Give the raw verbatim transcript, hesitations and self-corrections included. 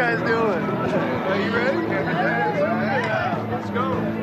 guys doing? Are you ready? Yeah. Let's go.